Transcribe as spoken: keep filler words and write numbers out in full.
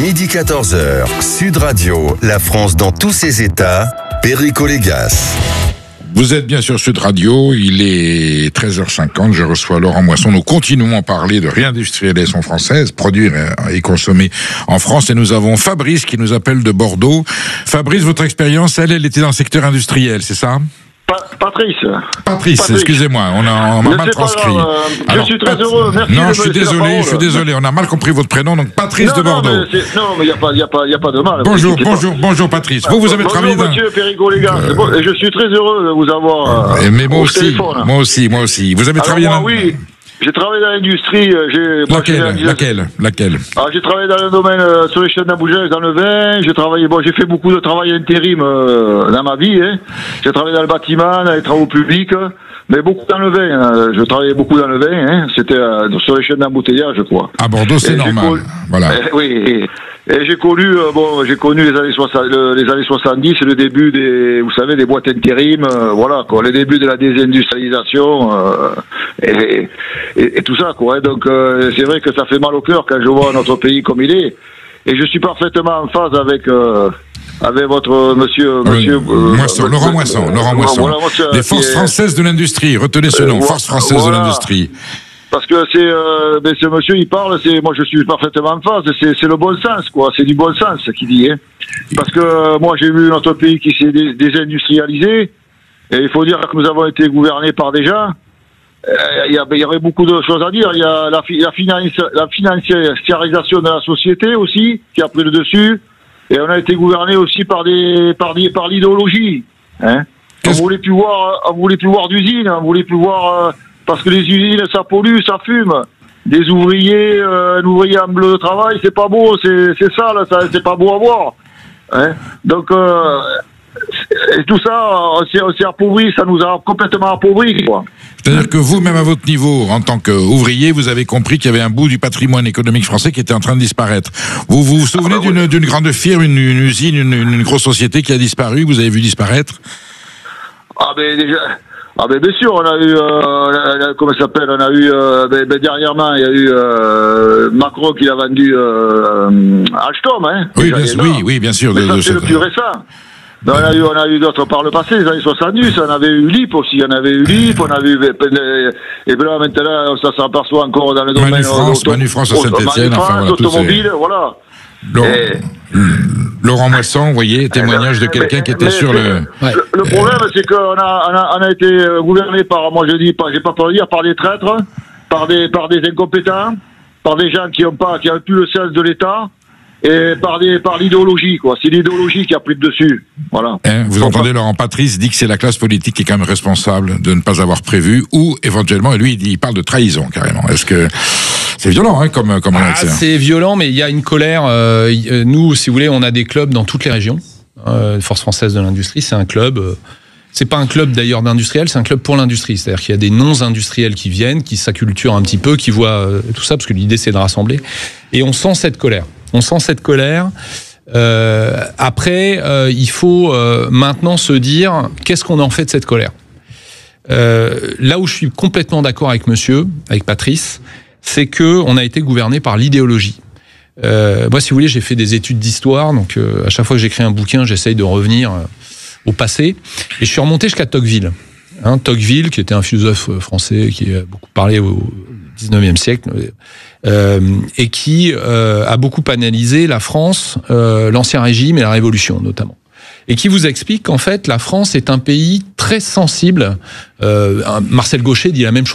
midi quatorze heures, Sud Radio, la France dans tous ses états, Perico Légas. Vous êtes bien sur Sud Radio, il est treize heures cinquante, je reçois Laurent Moisson. Nous continuons à parler de réindustrialisation française, produire et consommer en France. Et nous avons Fabrice qui nous appelle de Bordeaux. Fabrice, votre expérience, elle, elle était dans le secteur industriel, c'est ça ? Patrice. Patrice, Patrice. excusez-moi, on a, on a mal transcrit. Pas, euh, Alors, je suis très heureux, merci. Non, je suis désolé, je suis désolé, on a mal compris votre prénom, donc Patrice non, de Bordeaux. Non, mais il n'y a, a, a, a pas de mal. Bonjour, bonjour, bonjour Patrice. Vous, vous avez bonjour, travaillé dans... Monsieur Perico Légas, euh... bon, je suis très heureux de vous avoir euh, mais moi au aussi, téléphone. Moi aussi, moi aussi. Vous avez Alors travaillé moi, dans... oui. J'ai travaillé dans l'industrie. J'ai, laquelle, moi, j'ai, laquelle, laquelle Alors, j'ai travaillé dans le domaine euh, sur les chaînes d'embouteillage dans le vin. J'ai travaillé, bon, j'ai fait beaucoup de travail intérim euh, dans ma vie. Hein. J'ai travaillé dans le bâtiment, dans les travaux publics, mais beaucoup dans le vin. Hein. Je travaillais beaucoup dans le vin. Hein. C'était euh, sur les chaînes d'embouteillage, je crois. À Bordeaux, c'est et normal. Connu, voilà. Et, oui. Et, et j'ai connu, euh, bon, j'ai connu les années soixante, le, les années soixante-dix, le début des, vous savez, des boîtes intérim, euh, voilà, quoi, le début de la désindustrialisation euh, et, et, et tout ça, quoi. Donc, euh, c'est vrai que ça fait mal au cœur quand je vois notre pays comme il est. Et je suis parfaitement en phase avec. Euh, avec votre monsieur, monsieur euh, Moisson, euh, Laurent Moisson, euh, Laurent Moisson, voilà, les forces est, françaises de l'industrie. Retenez ce nom, euh, forces françaises voilà. de l'industrie. Parce que c'est, euh, ben ce monsieur, il parle, c'est, moi je suis parfaitement en phase, c'est, c'est le bon sens, quoi, c'est du bon sens qu'il dit, hein. Parce que euh, moi j'ai vu notre pays qui s'est dé, désindustrialisé, et il faut dire que nous avons été gouvernés par des gens, il euh, y, y avait beaucoup de choses à dire, il y a la, la, finance, la financiarisation de la société aussi, qui a pris le dessus, et on a été gouverné aussi par des, par des, par l'idéologie, hein. On voulait plus voir, on voulait plus voir d'usines, on voulait plus voir, euh, parce que les usines, ça pollue, ça fume. Des ouvriers, euh, un ouvrier en bleu de travail, c'est pas beau, c'est, c'est ça, là, ça, c'est pas beau à voir. Hein. Donc, euh, et tout ça, on s'est, on s'est appauvri, ça nous a complètement appauvri, quoi. C'est-à-dire que vous, même à votre niveau, en tant qu'ouvrier, vous avez compris qu'il y avait un bout du patrimoine économique français qui était en train de disparaître. Vous vous, vous souvenez ah ben d'une, oui. d'une grande firme, une, une usine, une, une grosse société qui a disparu, vous avez vu disparaître? Ah ben déjà... Ah ben bien sûr, on a eu, euh, comment ça s'appelle, on a eu, euh, ben, ben dernièrement, il y a eu euh, Macron qui a vendu euh, Alstom, hein. Oui, bien, oui, oui, bien sûr. Mais de, ça, de c'est cette... le plus récent. Ben, on a eu, on a eu d'autres par le passé, les années soixante-dix, on avait eu L I P aussi, on avait eu L I P, on avait eu, et ben là, maintenant, ça s'aperçoit encore dans le domaine... Manu France, Manu France à Saint-Etienne, enfin voilà, automobile, voilà. Laurent, et... Laurent Moisson, vous voyez, témoignage de quelqu'un mais, qui était sur le... Ouais. Le, le problème, c'est qu'on a, on a, on a été gouverné par, moi je dis, pas, j'ai pas peur de dire, par des traîtres, par des, par des incompétents, par des gens qui ont pas, qui ont plus le sens de l'État, et par des, par l'idéologie, quoi. C'est l'idéologie qui a pris le dessus. Voilà. Hein, vous entendez pas... Laurent Patrice dit que c'est la classe politique qui est quand même responsable de ne pas avoir prévu, ou éventuellement, lui, il parle de trahison, carrément. Est-ce que... C'est violent, hein, comme, comme on a ah, c'est violent, mais il y a une colère. Euh, nous, si vous voulez, on a des clubs dans toutes les régions. Euh, Force française de l'industrie, c'est un club. Euh, c'est pas un club d'ailleurs d'industriels, c'est un club pour l'industrie. C'est-à-dire qu'il y a des non-industriels qui viennent, qui s'acculturent un petit peu, qui voient euh, tout ça, parce que l'idée c'est de rassembler. Et on sent cette colère. On sent cette colère. Euh, après, euh, il faut euh, maintenant se dire qu'est-ce qu'on en fait de cette colère. Euh, là où je suis complètement d'accord avec Monsieur, avec Patrice, c'est que on a été gouverné par l'idéologie. Euh, moi, si vous voulez, j'ai fait des études d'histoire, donc euh, à chaque fois que j'écris un bouquin, j'essaye de revenir euh, au passé, et je suis remonté jusqu'à Tocqueville. Hein, Tocqueville, qui était un philosophe français qui a beaucoup parlé au dix-neuvième siècle, euh, et qui euh, a beaucoup analysé la France, euh, l'Ancien Régime et la Révolution, notamment. Et qui vous explique qu'en fait, la France est un pays très sensible. Euh, Marcel Gauchet dit la même chose.